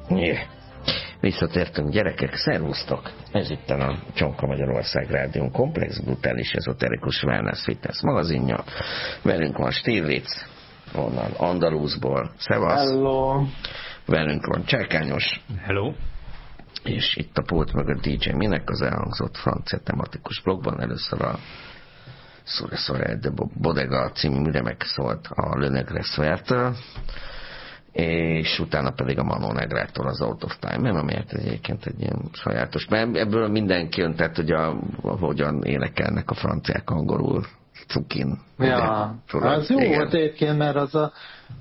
Yeah. Visszatértünk, gyerekek, szervusztok! Ez itt a Csonka Magyarország Rádión komplex, brutális, ezoterikus wellness fitness magazinja. Velünk van Stirlitz, onnan Andaluszból. Szevasz! Hello! Velünk van Cselkányos. Hello! És itt a pult mögött DJ Minek, az elhangzott francia tematikus blogban először a Soirée de Bodega című műremek szólt a Le Negre Svertől, és utána pedig a Mano Negrától az Out of Time, amelyet egyébként egy ilyen sajátos, mert ebből mindenki jön, tehát hogy hogyan énekelnek a franciák angolul, cukin. Ja, az jó volt egyébként, mert az a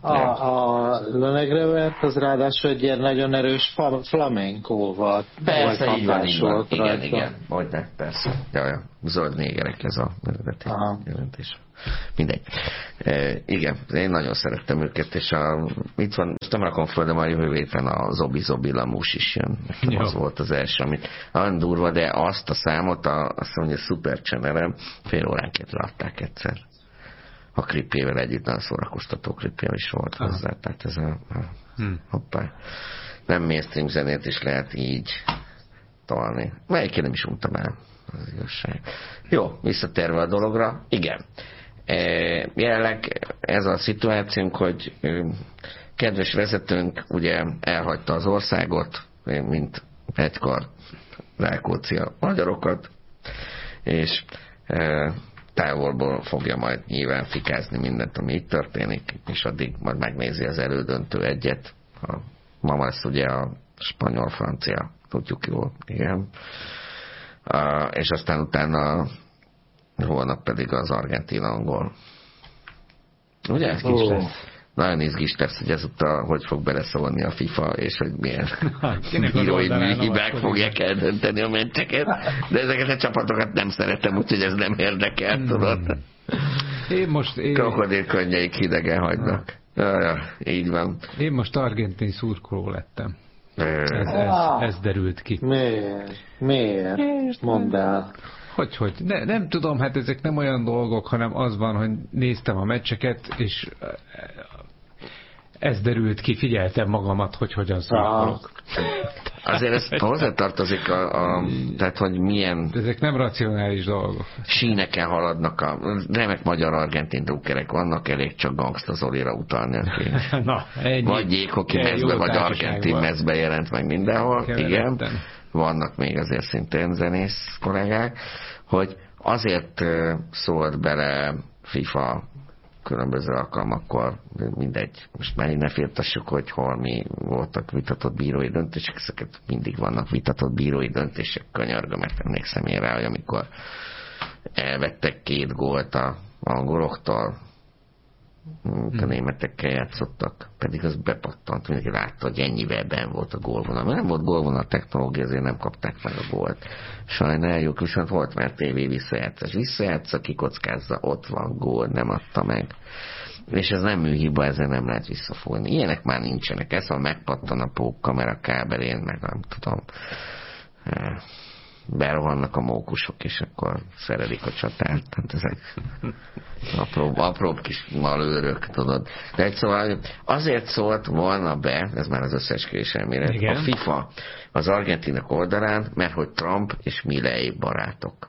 Le Negre Vert, az ráadásul egy ilyen nagyon erős flamenco volt. Persze, így van. Igen, hogyne, persze. Ja, zöld négerek ez a eredeti jelentés. Mindegy. Igen, én nagyon szerettem őket, és itt van, most nem rakom föl, de már jövő héten a Zobi Lamus is jön. Nekem az volt az első, amit nagyon durva, de azt a számot, azt mondja, Super Channel-en fél óránként látták egyszer. A klipjével együtt, nagyon szórakoztató klipje is volt hozzá, tehát ez hoppá. Nem mainstream zenét is lehet így találni. Melyikén nem is untam el, az igazság. Jó, visszatérve a dologra, igen. Jelenleg ez a szituációnk, hogy kedves vezetőnk ugye elhagyta az országot, mint egykor Rákóczi a magyarokat, és távolból fogja majd nyilván fikázni mindent, ami itt történik, és addig majd megnézi az elődöntő egyet. Ma lesz ugye a spanyol-francia, tudjuk jól, igen. És aztán utána holnap pedig az argentin-angol. Ugye? Nagyon izgis lesz, hogy ezúttal hogy fog beleszólni a FIFA, és hogy milyen bírói hibák fogják eldönteni a meccseket. De ezeket a csapatokat nem szeretem, úgyhogy ez nem érdekel, tudod. Krokodilkönnyeik hidegen hagynak. Így van. Én most argentin szurkoló lettem. Ez derült ki. Miért? Mondd el. Hogy? Nem tudom, hát ezek nem olyan dolgok, hanem az van, hogy néztem a meccseket, és ez derült ki, figyeltem magamat, hogy hogyan szurkolok. Azért ez hozzátartozik tehát, hogy milyen... Ezek nem racionális dolgok. Síneken haladnak a remek magyar-argentin drukkerek vannak, elég csak Gangsta Zolira utalni. Vagy jéghoki mezbe, vagy argentin mezbe jelent meg mindenhol. Igen. Vannak még azért szintén zenész kollégák, hogy azért szólt bele FIFA különböző alkalmakkor, mindegy, most már ne firtassuk, hogy hol mi voltak vitatott bírói döntések, ezeket mindig vannak vitatott bírói döntések, könyörgöm, mert emlékszem én rá, hogy amikor elvettek 2 gólt a angoloktól, a németekkel játszottak, pedig az bepattant, mindenki látta, hogy ennyivel benn volt a gólvonal. Mert nem volt gólvonal a technológia, ezért nem kapták meg a gólt. Sajnáljuk, viszont volt már TV visszajátsza, kikockázza, ott van gól, nem adta meg. És ez nem műhiba, ezzel nem lehet visszafogni. Ilyenek már nincsenek. Ez, ha megpattan a pókkamera kábelén, meg nem tudom, berohannak a mókusok, és akkor szerelik a csatát. Tehát ezek apróbb kis malőrök, tudod. De szóval azért szólt volna be, ez már az összeesküvés elmélet, a FIFA az argentinok oldalán, mert hogy Trump és Milley barátok.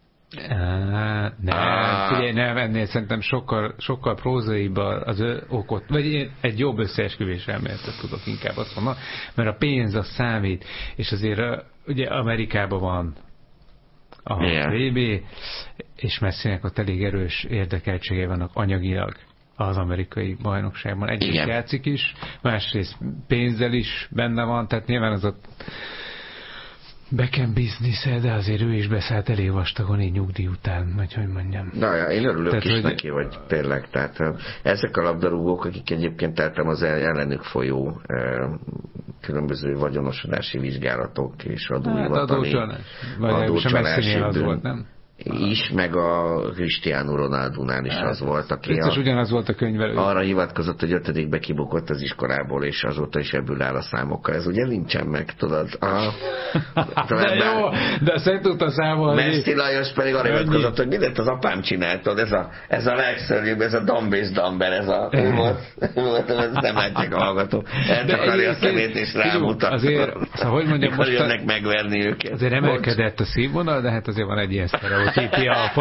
Nem, ennél szerintem sokkal prózaibb az okot, vagy egy jobb összeesküvés elméletet tudok inkább azt mondani, mert a pénz az számít, és azért ugye Amerikában van a VB, és Messinek ott elég erős érdekeltségei vannak anyagilag az amerikai bajnokságban. Egyrészt játszik is, másrészt pénzzel is benne van, tehát nyilván az a back-end business, de azért ő is beszállt elég vastagon így nyugdíj után, vagy hogy mondjam. Én örülök tehát, is neki, hogy tényleg, tehát ezek a labdarúgók, akik egyébként tettem az ellenük folyó különböző vagyonosodási vizsgálatok és adóhivatali adócsalási bűn. is, meg a Cristiano Ronaldónál is az volt, aki ugyanaz volt a könyvelő. Arra hivatkozott, hogy 5. kibukott az iskolából, és azóta is ebből áll a számokkal. Ez ugye nincsen meg, tudod? De jó, de azt tudta számolni. Meszti Lajos pedig arra hivatkozott, hogy mindent az apám csinált, ez a legszörnyűbb, ez a Dumb és Dumber, ez nem látják a hallgató. Eltakarja a szemét és rámutat. Azért, szóval, hogy mondjam, most jönnek megverni őket. Azért emelkedett a színvonal, de hát azért van egy ilyen sztereotípia a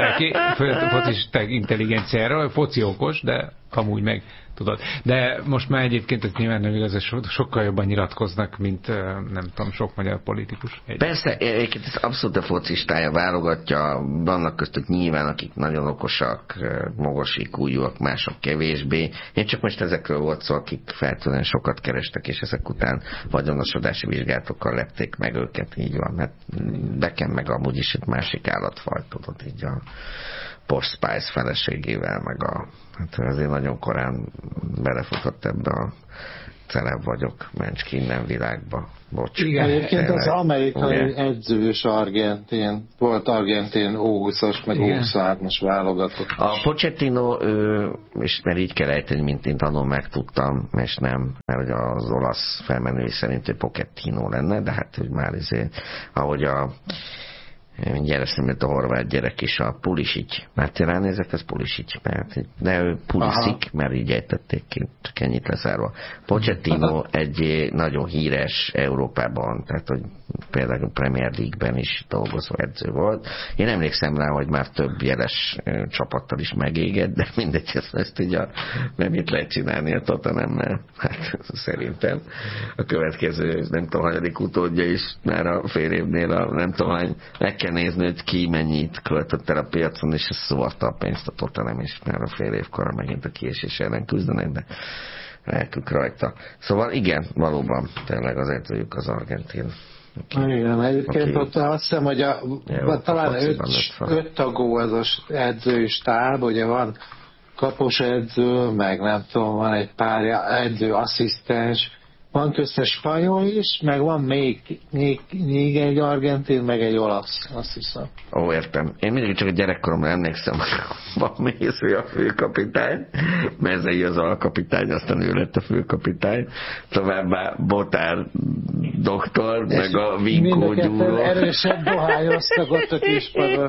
focisták intelligenciáról, hogy foci okos, de amúgy meg tudod. De most már egyébként ez nyilván nem igaz, sokkal jobban nyilatkoznak, mint nem tudom, sok magyar politikus. Persze, egyébként ez abszolút a focistája válogatja, vannak köztük nyilván, akik nagyon okosak, magas IQ-júak, mások kevésbé. Én csak most ezekről volt szó, akik feltűnően sokat kerestek, és ezek után vagyonosodási vizsgálatokkal lepték meg őket, így van. Hát Becken meg amúgy is egy másik állatfaj, tudod, így a Posh Spice feleségével, meg hát azért nagyon korán belefutott ebbe a celeb vagyok, mencs ki innen világba. Bocs. Igen, egyébként az amerikai edzős argentin, volt argentin U20-as, meg U23-as válogatott. A Pochettino, és mert így kell ejteni, mint én annól megtudtam, és nem, mert az olasz felmenői szerint, hogy Pochettino lenne, de hát, hogy már azért, ahogy mindjárt eszembe a horvát gyerek is, a Pulisic. Már te ránézett, ez Pulisic, de ő Pulisic, mert így ejtették ki, csak ennyit leszárva. Pochettino egy nagyon híres Európában, tehát hogy például a Premier League-ben is dolgozó edző volt. Én emlékszem rá, hogy már több jeles csapattal is megégett, de mindegy, ezt így nem itt lehet csinálni a Tottenhammel. Hát szerintem a következő, nem tudom, hanyadik utódja is már a fél évnél, nem tudom, hogy meg kell nézni, hogy ki mennyit költött el a piacon, és ez szavarta a pénzt a Tottenham, és már a fél évkor megint a kiesés ellen küzdenek, de lelkük rajta. Szóval igen, valóban tényleg az edzőjük az argentin. Igen, egyébként ott azt hiszem, hogy talán 5 tagú ez az edzői stáb, ugye van kapos edző, meg nem tudom, van egy pár edző asszisztens, van köztes spanyol is, meg van még egy argentin, meg egy olasz, azt hiszem. Ó, értem. Én mindig csak a gyerekkoromra emlékszem, van Mésző a főkapitány, Mezei az alkapitány, aztán ő lett a főkapitány, továbbá Botár doktor, és meg a Vinkó Gyúró. Erősebb dohányoztak ott a kispadon.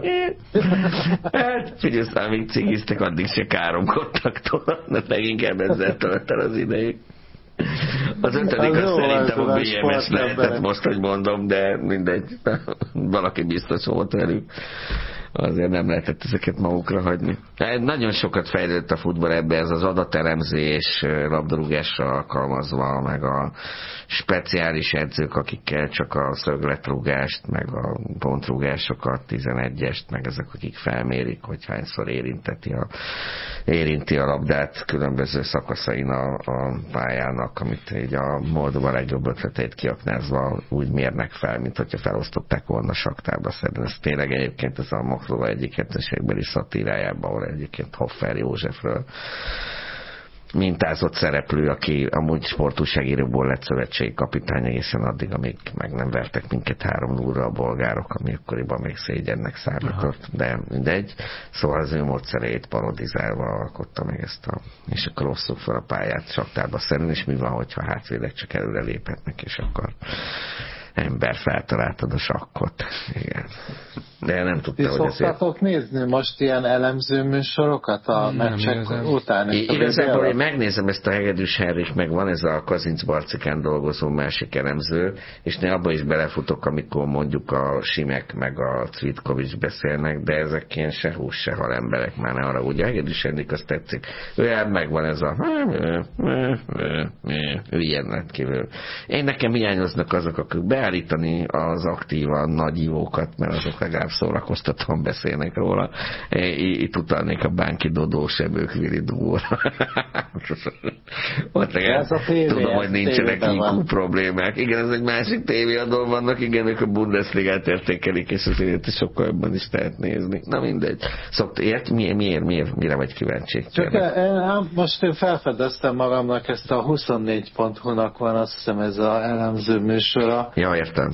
Hát, figyelj, amíg cigiztek, addig se káromkodtak tovább, mert leginkább ezzel tölt el az idejük. Az 5. az szerintem a BMS lehetett most, hogy mondom, de mindegy, valaki biztos volt velük. Azért nem lehetett ezeket magukra hagyni. Nagyon sokat fejlődött a futball ebbe, ez az adatelemzés labdarúgásra alkalmazva, meg a speciális edzők, akikkel csak a szögletrúgást, meg a pontrúgásokat, 11-est, meg ezek, akik felmérik, hogy hányszor érinti a labdát különböző szakaszain a pályának, amit így a Moldova legjobb ötleteit kiaknázva úgy mérnek fel, mint hogyha felosztották volna saktárba. Szerintem ez tényleg egyébként ez a Moklova egyik 70-esekbeli szatírájában, ahol egyébként Hoffer Józsefről mintázott szereplő, aki amúgy sportújságíróból lett szövetségi kapitány egészen addig, amíg meg nem vertek minket 3-0-ra a bolgárok, ami akkoriban még szégyennek számított, de mindegy. Szóval az ő módszereit parodizálva alkotta meg ezt és akkor osszuk fel a pályát saktárba szerint, és mi van, hogyha hátvédek csak előre léphetnek, és akkor ember feltaláltad a sakkot. Igen. De nem tudta, hogy ezért... Szoktátok nézni most ilyen elemző műsorokat a meccsek után? Igazából én megnézem ezt a Hegedűs Henrik, meg van ez a Kazinc Barcikán dolgozó másik elemző, és ne abba is belefutok, amikor mondjuk a Simek meg a Cvitkovics beszélnek, de ezek ilyen se hús, se hal emberek, már ne arra úgy. A Hegedűs Henrik azt tetszik. Ő megvan ez a ő ilyen rendkívül. Én nekem hiányoznak azok, akik beállítani az aktívan nagy ívókat, mert azok legalább szórakoztatóan beszélnek róla. Itt utalnék a Bánki Dodó Sebők Vili Dúóra. Tudom, hogy nincsenek IQ problémák. Igen, ez egy másik tévéadón vannak, igen, ők a Bundesligát értékelik, és azért sokkal jobban is lehet nézni. Na mindegy. Mire vagy kíváncsi? Most én felfedeztem magamnak ezt a 24.hu-nak van, azt hiszem ez az elemző műsora. Ja, Ja, értem.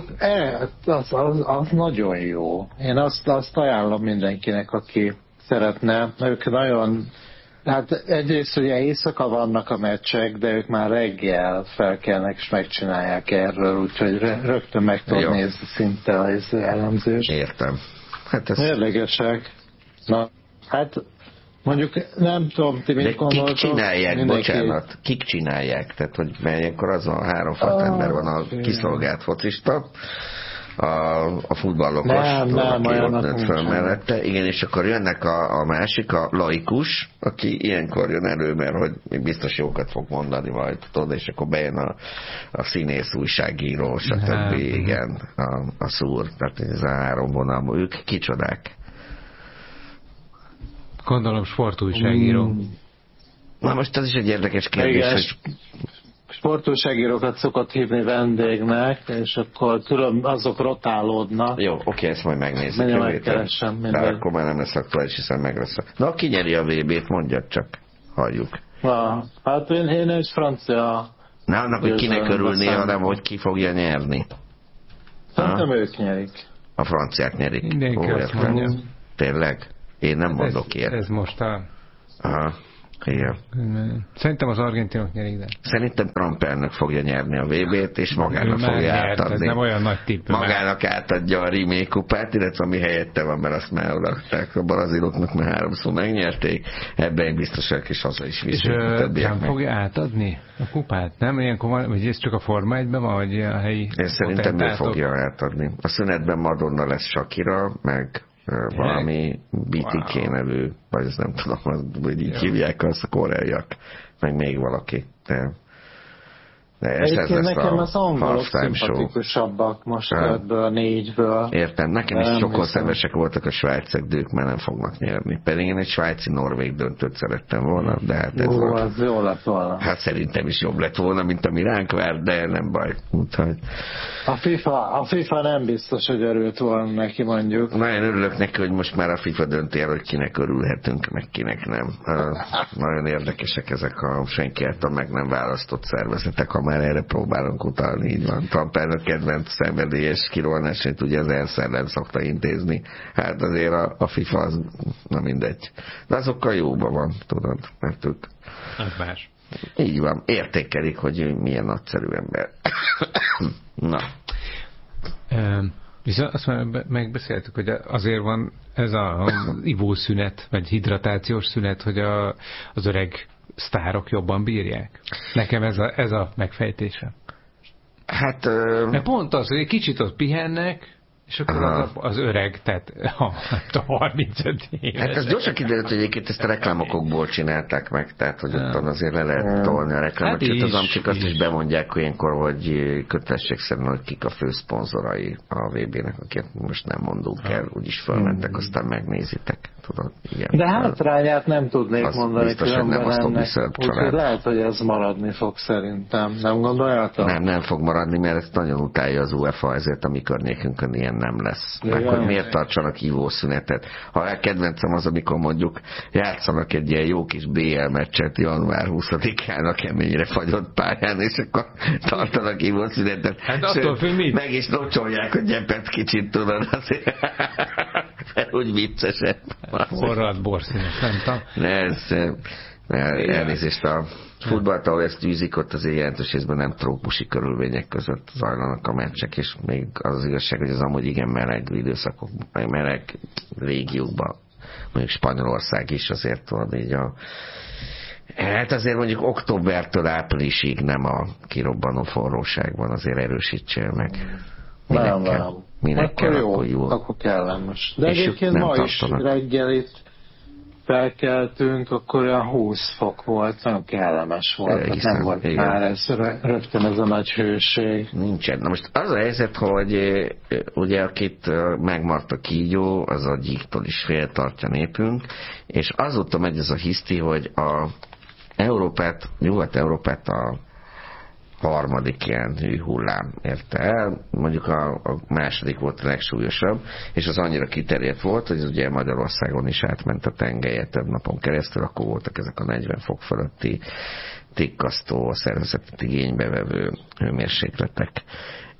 Az nagyon jó. Én azt ajánlom mindenkinek, aki szeretne. Ők nagyon... Hát egyrészt ugye éjszaka vannak a meccsek, de ők már reggel felkelnek és megcsinálják erről, úgyhogy rögtön meg tudod nézni szinte az elemzést. Értem. Hát ez... Érdekesek. Na, hát mondjuk nem tudom, ti mit gondoltok. Kik csinálják, bocsánat, kik csinálják? Tehát, hogy ilyenkor az van, 3-6 ember van a kiszolgált focista, a futballokos, aki ott nőtt föl mellette. Igen, és akkor jönnek a másik, a laikus, aki ilyenkor jön elő, mert hogy még biztos jókat fog mondani majd, tudod, és akkor bejön a színész, újságíró, stb. Igen, a szúr, tehát ez a 3 vonalban. Ők kicsodák? Gondolom sportújságíró. Na most ez is egy érdekes kérdés, hogy... Sportújságírókat szokott hívni vendégnek, és akkor tudom, azok rotálódnak. Jó, oké, ezt majd megnézzük. De akkor már nem lesz aktuális, hiszen meg lesz. Na, ki nyeri a VB-t, mondjad csak. Halljuk. Hát én egy francia... Na, annak, hogy kinek örülné, hanem hogy ki fogja nyerni. Szerintem ők nyerik. A franciák nyerik. Mindenki azt mondja. Tényleg? Én nem mondok ilyet. Ez most a... Aha. Igen. Szerintem az argentinok nyerik, de... Szerintem Trump elnök fogja nyerni a VB-t, és magának fogja átadni. Ez nem olyan nagy tipp. Magának átadja a Rimé kupát, illetve ami helyette van, mert azt már odaadták a braziloknak, mert 3-szor megnyerték. Ebben én biztosak, és haza is viszik. És nem fogja átadni a kupát? Nem? Ilyenkor van, vagy ez csak a Forma 1-ben van, vagy a helyi... Én szerintem ő fogja átadni. A szünetben Madonna lesz Shakira, meg valami BTK nevű, vagy ezt nem tudom, hogy így hívják azt a koreaiak, meg még valaki. De ez nekem az angolok szimpatikusabbak most ebből a 4-ből. Értem, nekem is sokkal szemesek voltak a svájciak, de ők már nem fognak nyerni. Pedig én egy svájci-norvég döntőt szerettem volna, de hát ez az jó lett volna. Hát szerintem is jobb lett volna, mint ami ránk vár, de nem baj. Úgyhogy... A FIFA nem biztos, hogy örült volna neki, mondjuk. Nagyon örülök neki, hogy most már a FIFA dönti el, hogy kinek örülhetünk, meg kinek nem. Nagyon érdekesek ezek a senki által meg nem választott szervezetek, ha már erre próbálunk utalni, így van. Trump elnök kedvenc szenvedélyes kirolnásait ugye az ENSZ ellen szokta intézni. Hát azért a FIFA az, na mindegy. De azokkal jóban van, tudod, mert ők... Az más. Így van, értékelik, hogy milyen nagyszerű ember. Na. Viszont azt már megbeszéltük, hogy azért van ez az ivószünet, vagy hidratációs szünet, hogy az öreg sztárok jobban bírják. Nekem ez a megfejtése. Hát... Mert pont az, hogy egy kicsit ott pihennek, és akkor az öreg, tehát a 35 éves. Hát ez gyorsan kiderült, hogy egyébként ezt a reklámokokból csinálták meg, tehát hogy ott azért le lehet tolni a reklámot. Hát az amcsik azt is bemondják olyankor, hogy kötelességszerűen, hogy kik a fő szponzorai a VB-nek, akiket most nem mondunk el, úgyis fölmentek, aztán megnézitek. Tudod, igen. De hátrányát nem tudnék az mondani, biztos, hogy nem azt úgyhogy lehet, hogy ez maradni fog szerintem. Nem gondoljátok? Nem fog maradni, mert ezt nagyon utálja az UEFA, ezért a mi környékünkön ilyen nem lesz. Meg hogy miért tartsanak ivószünetet? Ha a kedvencem az, amikor mondjuk játszanak egy ilyen jó kis BL meccset január 20-án a keményre fagyott pályán, és akkor tartanak ivószünetet. Hát attól függ mit? Meg is locsolják a gyepet kicsit, tudod, azért úgy viccesebb. Forrad borszínes, nem tudom. Elnézést a futballt, ahol ezt űzik, ott azért jelentős részben nem trópusi körülmények között zajlanak a meccsek, és még az igazság, hogy az amúgy igen meleg időszakok, meleg régiókban, mondjuk Spanyolország is azért tudod így hát azért mondjuk októbertől áprilisig nem a kirobbanó forróságban, azért erősítsél meg. Minek kell, akkor jó. Akkor kellemes. De egyébként ma is reggel itt felkeltünk, akkor olyan 20 fok volt, nagyon kellemes volt. Nem volt igen. Már ez rögtön ez a nagy hőség. Nincsen. Na most az a helyzet, hogy ugye akit megmaradt a kígyó, az a gyíktól is féltartja népünk, és azóta megy ez a hiszti, hogy a Európát, Nyugat-Európát a harmadik ilyen hűhullám érte el, mondjuk a második volt a legsúlyosabb, és az annyira kiterjedt volt, hogy ugye Magyarországon is átment a tengelye több napon keresztül, akkor voltak ezek a 40 fok fölötti tikkasztó, szervezetet igénybe vevő hőmérsékletek.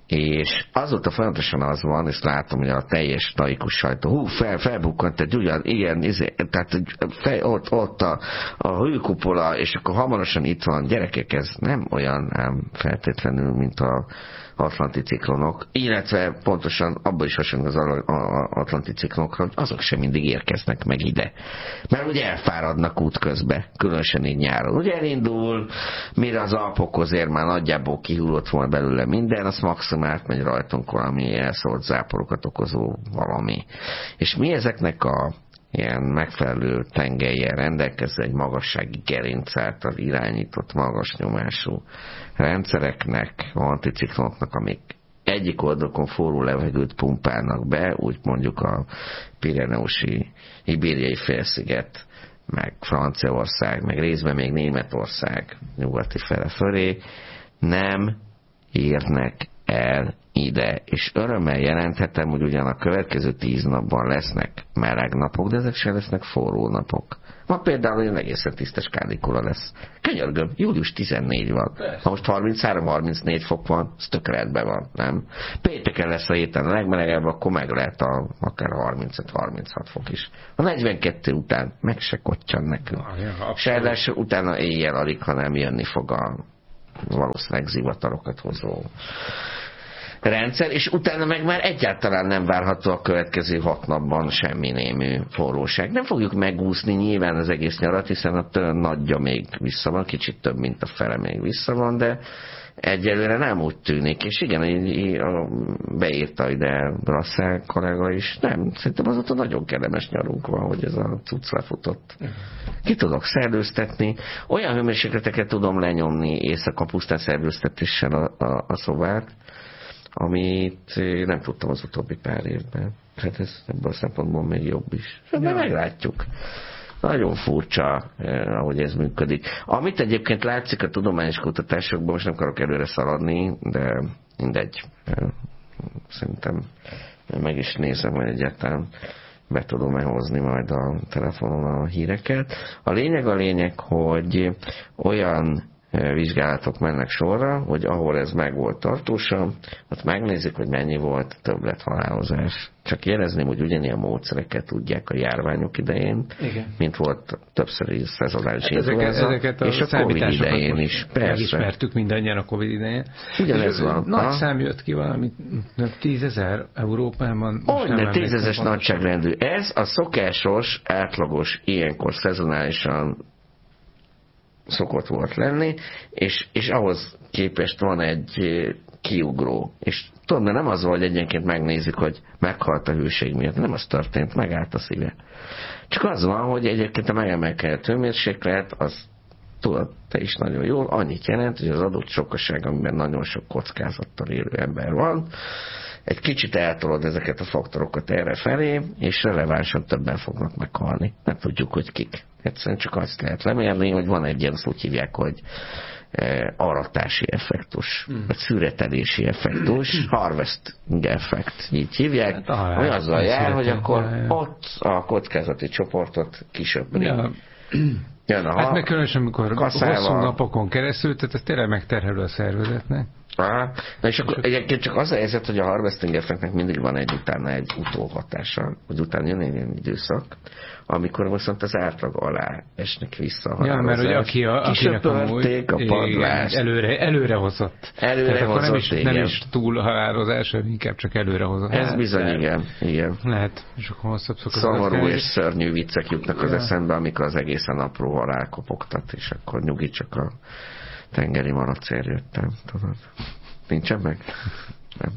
és azóta folyamatosan az van, és látom, hogy a teljes laikus sajtó, felbukkant egy ugyan, igen, tehát ott a hőkupola, és akkor hamarosan itt van, gyerekek, ez nem olyan ám feltétlenül, mint a atlanti ciklonok, illetve pontosan abban is hasonló az atlanti ciklonokra, hogy azok sem mindig érkeznek meg ide. Mert ugye elfáradnak útközben, különösen így nyáron. Ugye elindul, mire az Alpokhoz ér, már nagyjából kihullott volna belőle minden, az maximum átmegy rajtunk valami elszólt záporokat okozó valami. És mi ezeknek a ilyen megfelelő tengelyen rendelkező egy magassági gerinc által irányított magas nyomású rendszereknek, anticiklonoknak, amik egyik oldalon forró levegőt pumpálnak be, úgy mondjuk a Pireneusi, Ibériai félsziget, meg Franciaország, meg részben még Németország nyugati fele fölé, nem érnek el ide, és örömmel jelenthetem, hogy ugyan a következő 10 napban lesznek meleg napok, de ezek sem lesznek forró napok. Ma például olyan egészen tisztes kánikula lesz. Könyörgöm, július 14 van. Ha most 33-34 fok van, az tök rendben van, nem? Pénteken lesz a héten a legmelegebb, akkor meg lehet akár 35-36 fok is. A 42 után meg se kottyan nekünk. Sejlás utána éjjel alig, ha nem jönni fog a valószínűleg zivatarokat hozó rendszer, és utána meg már egyáltalán nem várható a következő 6 napban semmi némű forróság. Nem fogjuk megúszni nyilván az egész nyarat, hiszen a nagyja még vissza van, kicsit több, mint a fele még vissza van, de egyelőre nem úgy tűnik, és igen, beírta ide Brassel kollega is, nem, szerintem azóta nagyon kellemes nyarunk van, hogy ez a cucc lefutott. Ki tudok szellőztetni, olyan hőmérsékleteket tudom lenyomni éjszaka pusztán szellőztetéssel a szobát, amit nem tudtam az utóbbi pár évben. Hát ez ebből a szempontból még jobb is. De meglátjuk. Nagyon furcsa, ahogy ez működik. Amit egyébként látszik a tudományos kutatásokban, most nem akarok előre szaladni, de mindegy. Szerintem meg is nézem, hogy egyáltalán be tudom-e hozni majd a telefonon a híreket. A lényeg, hogy olyan vizsgálatok mennek sorra, hogy ahol ez meg volt tartósan, ott megnézik, hogy mennyi volt többlethalálozás. Csak jelezném, hogy ugyanilyen módszereket tudják a járványok idején, igen, mint volt többször szezonális influenza, és a Covid idején is. Persze. Megismertük mindannyian a Covid idején. Ugyanez van. Nagy szám jött ki valami, 10 000 Európában. Olyan 10 000-es nagyságrendű. Ez a szokásos, átlagos, ilyenkor szezonálisan szokott volt lenni, és ahhoz képest van egy kiugró. És tudom, de nem az van, hogy egyenként megnézik, hogy meghalt a hőség miatt. Nem az történt, megállt a szíve. Csak az van, hogy egyébként a megemelkedett hőmérséklet, az tudod, te is nagyon jól, annyit jelent, hogy az adott sokaság, amiben nagyon sok kockázattal élő ember van, egy kicsit eltolod ezeket a faktorokat erre felé, és relevánsan többen fognak meghalni. Nem tudjuk, hogy kik. Egyszerűen csak azt lehet lemérni, hogy van egy ilyen, azt úgy hívják, hogy aratási effektus, vagy szüretelési effektus, harvesting effekt, így hívják, hogy azzal jár, hogy akkor ott a kockázati csoportot kisöpri. Ja. Hát meg különösen, amikor hosszú napokon keresztül, tehát ez tényleg megterhelő a szervezetnek. Na és akkor egyébként csak az a helyzet, hogy a harvesting effektnek mindig van utána egy utóhatása, hogy utána jön egy ilyen időszak, amikor viszont az átlag alá esnek vissza a halálozás. Ja, mert hogy akinek a padlást. Előre hozott. Nem is túl halálozás, inkább csak előre hozott. Ez bizony, igen. Lehet, és akkor hosszabb szokott. Szomorú és szörnyű viccek jutnak az eszembe, amikor az egészen apró halál kopogtat, és akkor nyugi, csak a tengeri malacér jöttem, tudod. Nincsen meg? Nem.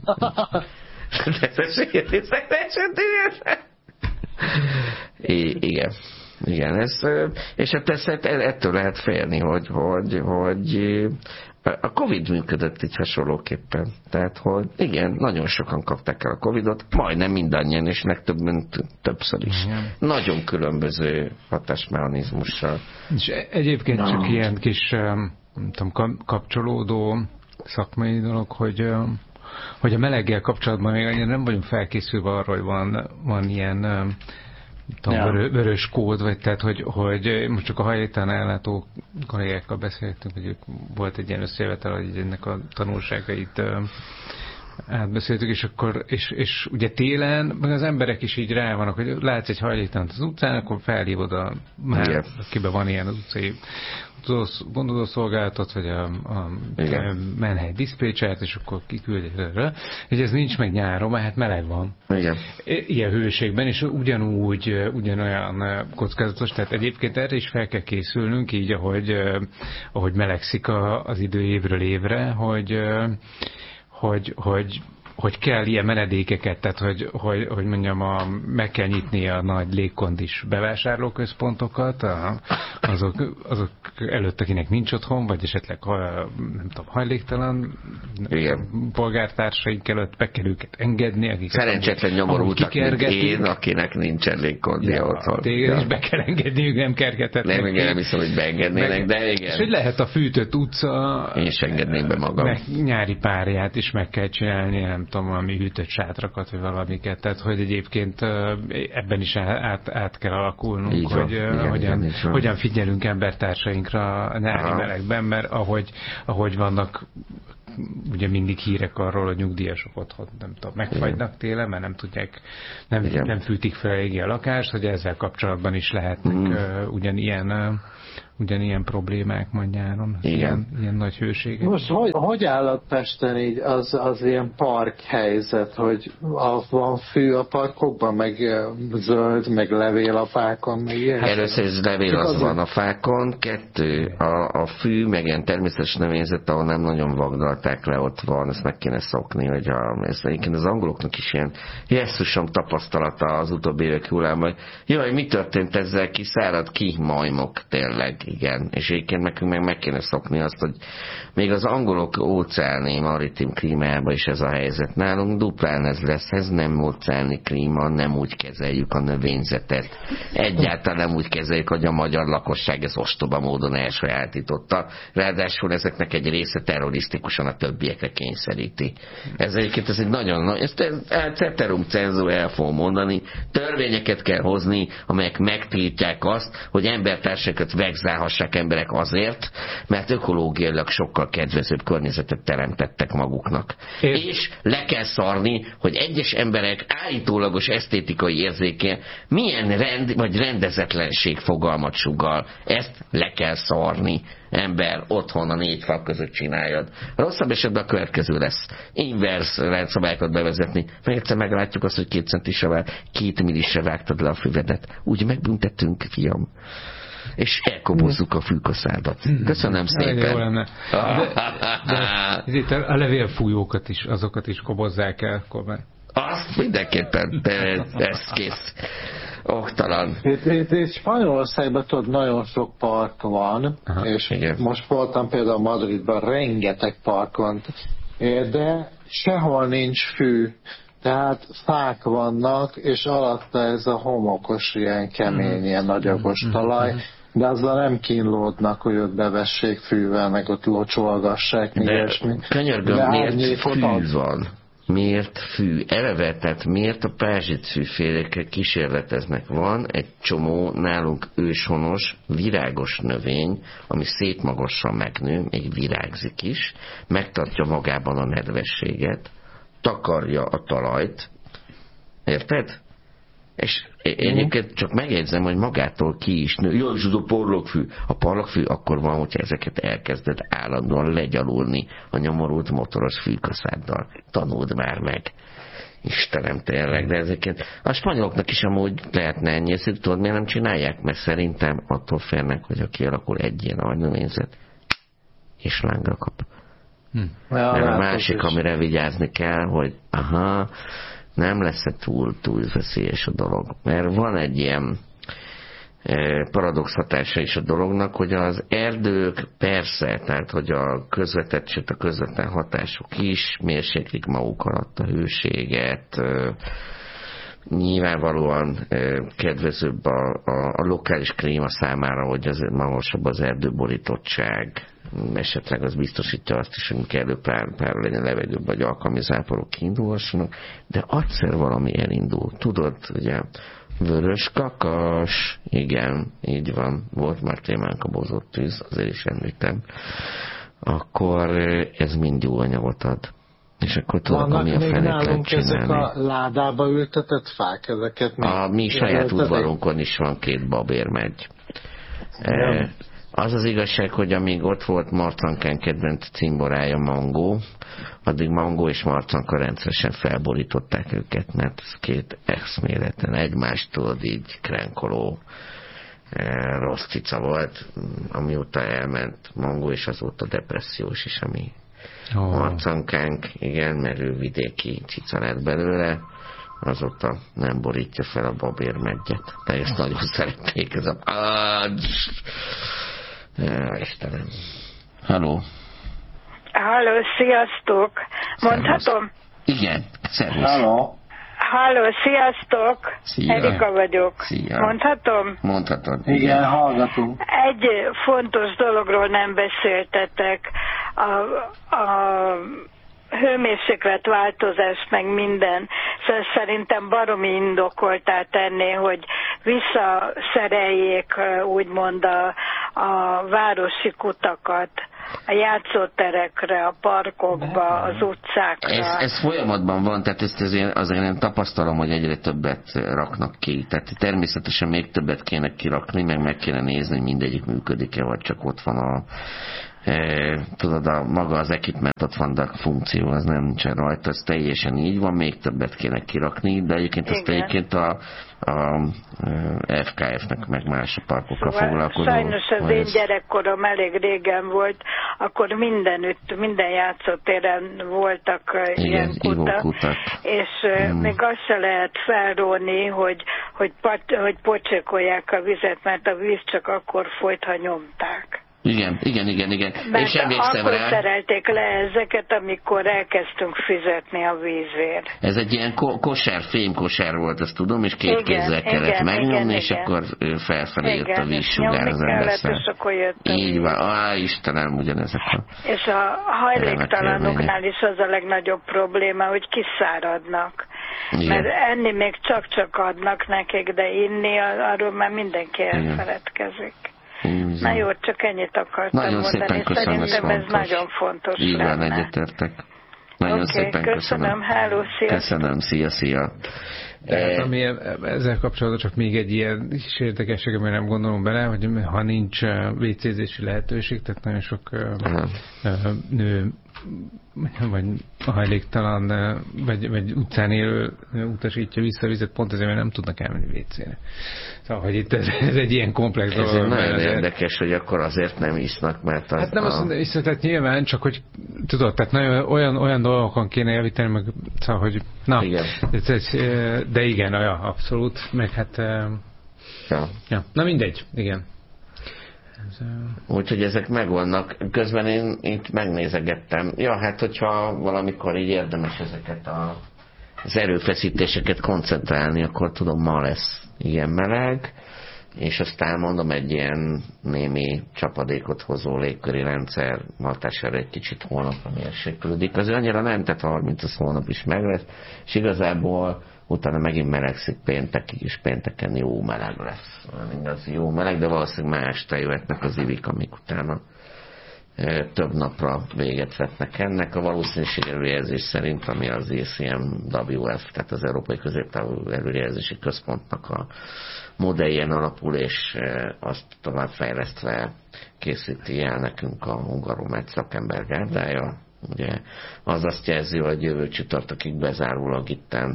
Igen, ez, és hát persze ettől lehet félni, hogy a Covid működött így hasonlóképpen. Tehát, hogy igen, nagyon sokan kapták el a Covidot, majdnem mindannyian, és legtöbben többször is. Igen. Nagyon különböző hatásmechanizmussal. És egyébként csak ilyen kis nem tudom, kapcsolódó szakmai dolog, hogy a meleggel kapcsolatban még annyira nem vagyunk felkészülve arra, hogy van ilyen vörös kód, vagy tehát, hogy most csak a hajléktalan ellátó kollégákkal beszéltünk, hogy volt egy ilyen összejövetel, hogy ennek a tanulságait átbeszéltük, és akkor, és ugye télen, meg az emberek is így rá vannak, hogy látsz egy hajléktalant az utcán, akkor felhívod már akiben van ilyen az utcai gondozószolgálatot, vagy a menhely diszpécsert, és akkor kiküldik rá. Hogy ez nincs meg nyáron, mert hát meleg van. Igen. Ilyen hőségben, és ugyanolyan kockázatos, tehát egyébként erre is fel kell készülnünk, így ahogy melegszik az idő évről évre, hogy kell ilyen menedékeket, tehát hogy mondjam, meg kell nyitni a nagy légkondis bevásárlóközpontokat, azok előtt, akinek nincs otthon, vagy esetleg nem tudom, hajléktalan polgártársaink előtt be kell őket engedni. Szerencsétlen nyomorultak, mint én, akinek nincsen légkondia otthon. Téged is be kell engedniük, nem kergetetnek. Nem hiszem, hogy beengednének, de igen. És hogy lehet a fűtött utca... Én is engedném be magam. Nyári párját is meg kell csinálni, nem tudom, valami hűtött sátrakat, vagy valamiket. Tehát, hogy egyébként ebben is át kell alakulnunk, hogy hogyan figyelünk embertársainkra a nyári melegben, mert ahogy vannak ugye mindig hírek arról, hogy nyugdíjasok otthon, nem tudom, megfagynak télen, mert nem tudják, nem fűtik fel eléggé a lakást, hogy ezzel kapcsolatban is lehetnek ugyanilyen problémák majd nyáron, ilyen nagy hőségek. Most hogy áll a Pesten így az ilyen parkhelyzet, hogy van fű a parkokban, meg zöld, meg levél a fákon, meg ilyen? Először is levél az van a fákon, 2, a fű, meg ilyen természetes növényzet, ahol nem nagyon vagdalták le, ott van, ezt meg kéne szokni, hogy ez egyébként az angoloknak is ilyen jesszusom tapasztalata az utóbbi évek hullám, hogy mi történt ezzel, kiszárad ki majmok, tényleg. Igen, és egyébként nekünk meg kéne szokni azt, hogy még az angolok óceáni maritim klímájában is ez a helyzet. Nálunk duplán ez lesz, ez nem óceáni klíma, nem úgy kezeljük a növényzetet. Egyáltalán nem úgy kezeljük, hogy a magyar lakosság ez ostoba módon elsajátította. Ráadásul ezeknek egy része terrorisztikusan a többiekre kényszeríti. Ez egyébként ez egy nagyon nagy, ezt ceterum censor el fogom mondani, törvényeket kell hozni, amelyek megtiltják azt, hogy embertársakat vegzálhassák emberek azért, mert ökológiailag sokkal kedvezőbb környezetet teremtettek maguknak. És le kell szarni, hogy egyes emberek állítólagos esztétikai érzéke milyen vagy rendezetlenség fogalmat sugall. Ezt le kell szarni. Ember, otthon a 4 fal között csináljad. Rosszabb esetben a következő lesz. Inverse rendszabályokat bevezetni. Meg egyszer meglátjuk azt, hogy 2 centisre vár, 2 millisre vágtad le a füvedet. Úgy megbüntettünk, fiam. És elkobozzuk a fűkaszádat. Köszönöm szépen. Jó lenne. De a levélfújókat is, azokat is kobozzák el, kormány. Azt mindenképpen, de ez kész. Oktalan. Itt Spanyolországban tudod, nagyon sok park van, és igen. Most voltam például Madridban, rengeteg park van, de sehol nincs fű. Tehát fák vannak, és alatta ez a homokos, ilyen kemény, ilyen nagyagos talaj, de azzal nem kínlódnak, hogy ott bevessék fűvel, meg ott locsolgassák, még ilyesmi. Könyörgöm, miért fű van? Miért fű? Eleve, tehát miért a pázsitfűfélékkel kísérleteznek? Van egy csomó nálunk őshonos, virágos növény, ami szétmagasra megnő, még virágzik is, megtartja magában a nedvességet, takarja a talajt, érted? És egyébként csak megjegyzem, hogy magától ki is nő. Jó, és az a parlagfű. A parlagfű akkor van, hogyha ezeket elkezded állandóan legyalulni a nyomorult motoros fűkaszáddal. Tanuld már meg. Istenem, tényleg, de ezeket a spanyoloknak is amúgy lehetne ennyi, ezt tudod, miért nem csinálják? Mert szerintem attól félnek, hogy aki alakul egy ilyen agyonvérzet, és lángra kap. Mert a másik, amire vigyázni kell, hogy nem lesz-e túl veszélyes a dolog. Mert van egy ilyen paradox hatása is a dolognak, hogy az erdők persze, tehát hogy a közvetett, sőt a közvetlen hatások is mérséklik maguk alatt a hőséget, nyilvánvalóan kedvezőbb a lokális klíma számára, hogy az magasabb az erdőborítottság, esetleg az biztosítja azt is, hogy kellő pár legyen levegőbb, vagy alkalmi záporok kiindulhassanak, de egyszer valami elindul. Tudod, ugye, vörös kakas, igen, így van, volt már témánk a bozott tűz, azért is említem, akkor ez mind jó anyagot ad. És akkor tudod, ami a felét lehet csinálni. Ezek a ládába ültetett fák, ezeket a mi saját udvarunkon is van 2 babérmegy. Az az igazság, hogy amíg ott volt Marcankán kedvenc cimborája Mangó, addig Mangó és Marcanka rendszeresen felborították őket, mert ez 2 eszméletlen egymástól így krenkoló rossz cica volt, amióta elment Mangó, és azóta depressziós is, ami Marcankánk, igen, mert ő vidéki cica lett belőle, azóta nem borítja fel a babérmegyet. De ezt nagyon szeretnék, ez a... Istenem. Halló. Halló, sziasztok. Mondhatom? Igen, szervusz. Halló, sziasztok. Szia. Erika vagyok. Szia. Mondhatom? Mondhatod. Igen, hallgatunk. Egy fontos dologról nem beszéltetek. A hőmérséklet változás, meg minden. Szóval szerintem baromi indokoltá tenni, hogy visszaszereljék úgymond a városi kutakat a játszóterekre, a parkokba, az utcákra. Ez folyamatban van, tehát ezt azért én tapasztalom, hogy egyre többet raknak ki. Tehát természetesen még többet kéne kirakni, meg kéne nézni, hogy mindegyik működik-e, vagy csak ott van tudod, maga az equipment ott van, de a funkció az nem nincsen rajta, ez teljesen így van, még többet kéne kirakni, de egyébként azt egyébként a FKF-nek meg más a parkokkal foglalkozó. Sajnos az én gyerekkorom elég régen volt, akkor mindenütt, minden játszótéren voltak ilyen kutak, és még azt se lehet felróni, hogy pocsékolják a vizet, mert a víz csak akkor folyt, ha nyomták. Igen. Mert és emlékszem akkor rá, szerelték le ezeket, amikor elkezdtünk fizetni a vízért. Ez egy ilyen fémkosár volt, ezt tudom, és 2 kézzel kellett megnyomni, és akkor felfelé jött a vízsugár az emberszer. Így van, Istenem, ugyanezek a... És a hajléktalanoknál is az a legnagyobb probléma, hogy kiszáradnak. Igen. Mert enni még csak adnak nekik, de inni, arról már mindenki elfeledkezik. Na jó, csak ennyit akartam nagyon mondani. Szépen köszönöm, szerintem ez nagyon fontos így lenne. Van, egyetértek. Nagyon szépen köszönöm. Hello, köszönöm, szia. Tehát ami ezzel kapcsolatban csak még egy ilyen kis érdekesség, amire nem gondolom bele, hogy ha nincs WC-zési lehetőség, tehát nagyon sok nő vagy hajléktalan, vagy utcán élő utasítja vissza a vizet, pont azért, mert nem tudnak elmenni WC-re. Szóval, hogy itt ez egy ilyen komplex dolog. Ez nagyon érdekes, hogy akkor azért nem isznak, mert hát nem azt mondom, hogy tehát nyilván, csak hogy tudod, tehát nagyon olyan dolgokon kéne javítani, meg szóval, hogy na, de igen, abszolút, meg hát ja. Na mindegy, igen. Úgyhogy ezek megvannak. Közben én itt megnézegettem. Ja, hát hogyha valamikor így érdemes ezeket az erőfeszítéseket koncentrálni, akkor tudom, ma lesz ilyen meleg, és aztán mondom, egy ilyen némi csapadékot hozó légköri rendszer hatására egy kicsit holnapra mérséklődik. Az annyira nem, tehát 30 az holnap is meg lesz, és igazából utána megint melegszik péntekig, és pénteken jó meleg lesz. Igaz, jó meleg, de valószínűleg más este jöhetnek az ivik, amik utána több napra véget vetnek ennek. A valószínűség előrejelzés szerint, ami az ECMWF, tehát az Európai Középtávú Előrejelzési Központnak a modelljén alapul, és azt továbbfejlesztve készíti el nekünk a Hungaromed szakember gárdája. Ugye az azt jelzi, hogy jövő csütörtökig bezárólag itten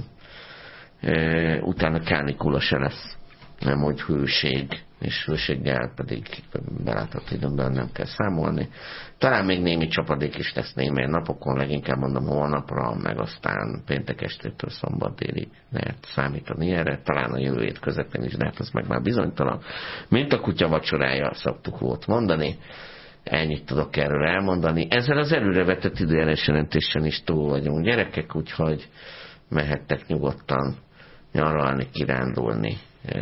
utána kánikula se lesz, nem hogy hőség, és hőséggel pedig belátható időben nem kell számolni. Talán még némi csapadék is lesz némely napokon, leginkább mondom holnapra, meg aztán péntek estétől szombat délig lehet számítani erre, talán a jövő hét közepén is, de hát az meg már bizonytalan. Mint a kutya vacsorája, szoktuk volt mondani. Ennyit tudok erről elmondani. Ezzel az előrevetett időjárás jelentésen is túl vagyunk, gyerekek, úgyhogy mehettek nyugodtan nyaralni, kirándulni.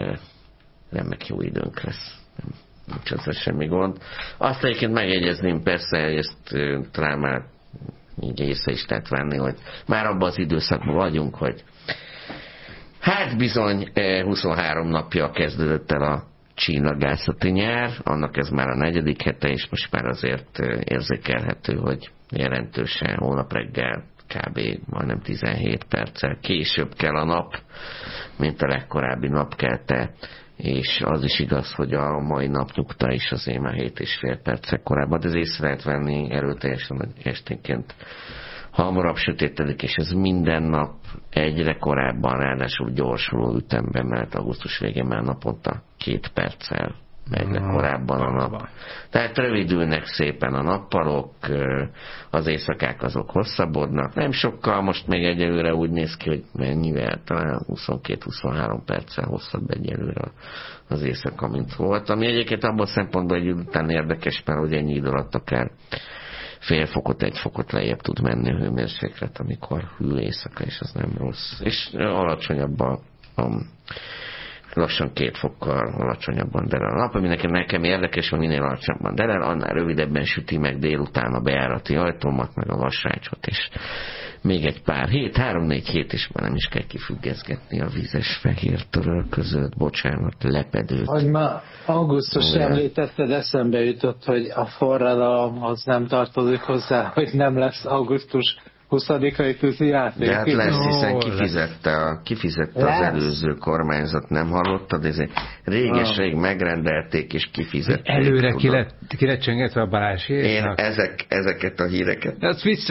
Remek jó időnk lesz. Nincs ezzel semmi gond. Azt egyébként megjegyezném persze, ezt talán már így észre is lehet venni, hogy már abban az időszakban vagyunk, hogy hát bizony 23 napja kezdődött el a csillagászati nyár, annak ez már a 4. hete, és most már azért érzékelhető, hogy jelentősen holnap reggel kb. Majdnem 17 perccel később kell a nap, mint a legkorábbi napkelte, és az is igaz, hogy a mai napnyugta is azért már 7,5 perccel korábban, de ez észre lehet venni erőteljesen, hogy esténként hamarabb sötétedik, és ez minden nap egyre korábban, ráadásul gyorsuló ütemben, mert augusztus végén már naponta 2 perccel egyre korábban a nap. Tehát rövidülnek szépen a nappalok, az éjszakák azok hosszabbodnak, nem sokkal, most még egyelőre úgy néz ki, hogy mennyivel, talán 22-23 perccel hosszabb egyelőre az éjszaka, mint volt. Ami egyébként abban szempontból egy után érdekes, mert hogy ennyi idő alatt akár fél fokot, 1 fokot lejjebb tud menni a hőmérséklet, amikor hűl éjszaka, és az nem rossz. És alacsonyabb lassan 2 fokkal alacsonyabban derel a nap, ami nekem érdekes, hogy minél alacsonyabban derel, annál rövidebben süti meg délután a bejárati ajtómat, meg a vasrácsot, és még egy pár hét, 3-4 hét is már nem is kell kifüggeszgetni a vízes fehér töröl között, bocsánat, lepedőt. Hogy ma augusztus említetted, eszembe jutott, hogy a forradalom az nem tartozik hozzá, hogy nem lesz augusztus 20-ai tűzijáték. De hát lesz, hiszen kifizette az előző kormányzat, nem hallottad? Ez réges-rég megrendelték és kifizették. Előre ki lett csöngetve a Balázséknak? Én ezeket a híreket